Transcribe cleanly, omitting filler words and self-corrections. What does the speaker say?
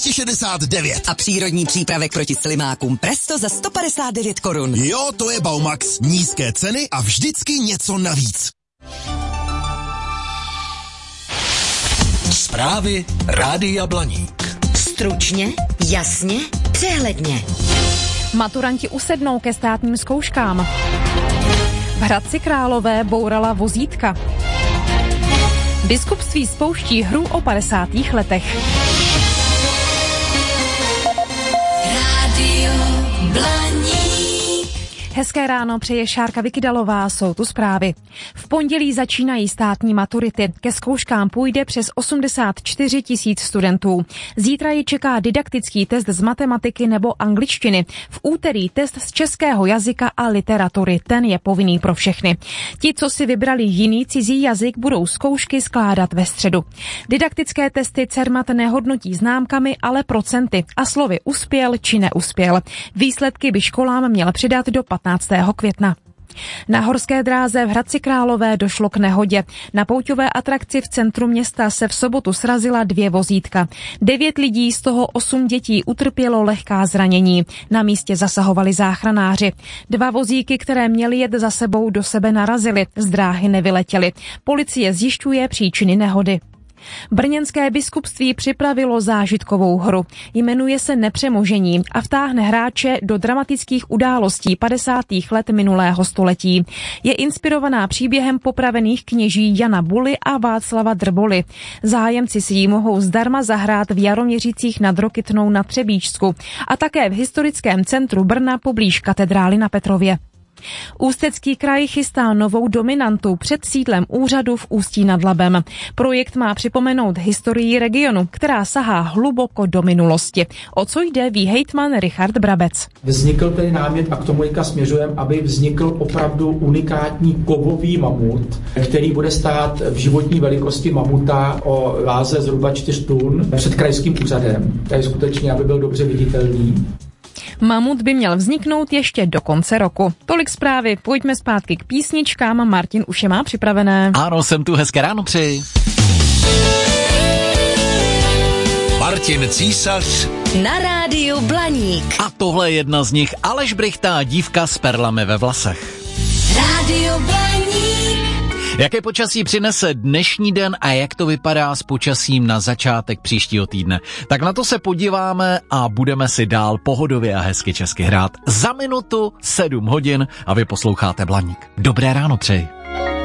269. A přírodní přípravek proti slimákům Presto za 159 korun. Jo, to je Baumax. Nízké ceny a vždycky něco navíc. Zprávy Rádia Blaník. Stručně, jasně, přehledně. Maturanti usednou ke státním zkouškám. V Hradci Králové bourala vozítka. Biskupství spouští hru o 50. letech. Rádio Blaník. Hezké ráno přeje Šárka Vykydalová, jsou tu zprávy. V pondělí začínají státní maturity. Ke zkouškám půjde přes 84 000 studentů. Zítra ji čeká didaktický test z matematiky nebo angličtiny. V úterý test z českého jazyka a literatury. Ten je povinný pro všechny. Ti, co si vybrali jiný cizí jazyk, budou zkoušky skládat ve středu. Didaktické testy Cermat nehodnotí známkami, ale procenty a slovy uspěl či neuspěl. Výsledky by školám měl přidat do 15. května. Na horské dráze v Hradci Králové došlo k nehodě. Na pouťové atrakci v centru města se v sobotu srazila 2 vozítka. 9 lidí, z toho 8 dětí, utrpělo lehká zranění. Na místě zasahovali záchranáři. 2 vozíky, které měly jet za sebou, do sebe narazily. Z dráhy nevyletěly. Policie zjišťuje příčiny nehody. Brněnské biskupství připravilo zážitkovou hru. Jmenuje se Nepřemožení a vtáhne hráče do dramatických událostí 50. let minulého století. Je inspirovaná příběhem popravených kněží Jana Buly a Václava Drboly. Zájemci si ji mohou zdarma zahrát v Jaroměřicích nad Rokytnou na Třebíčsku a také v historickém centru Brna poblíž katedrály na Petrově. Ústecký kraj chystá novou dominantu před sídlem úřadu v Ústí nad Labem. Projekt má připomenout historii regionu, která sahá hluboko do minulosti. O co jde, ví hejtman Richard Brabec. Vznikl tedy námět a k tomu směřujeme, aby vznikl opravdu unikátní kovový mamut, který bude stát v životní velikosti mamuta o váze zhruba 4 tun před krajským úřadem. To je skutečně, aby byl dobře viditelný. Mamut by měl vzniknout ještě do konce roku. Tolik zprávy, pojďme zpátky k písničkám. Martin už je má připravené. Ano, jsem tu, hezké ráno přeji. Martin Císař Na rádiu Blaník. a tohle je jedna z nich, Aleš Brychta, dívka s perlami ve vlasech. Rádio Blaník. Jaké počasí přinese dnešní den a jak to vypadá s počasím na začátek příštího týdne? Tak na to se podíváme a budeme si dál pohodově a hezky česky hrát. Za minutu 7 hodin a vy posloucháte Blaník. Dobré ráno přeji.